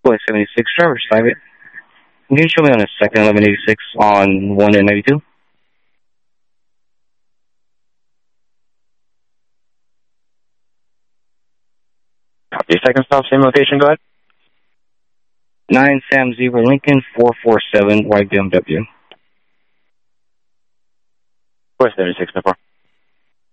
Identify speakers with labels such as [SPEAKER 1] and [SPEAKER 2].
[SPEAKER 1] Boy 76, driver side it. Can you show me on a second 1186 on 1 and 92?
[SPEAKER 2] Copy. Second stop, same location, go ahead.
[SPEAKER 1] 9 Sam 0 Lincoln 447 white BMW.
[SPEAKER 2] Boy 76, no 4.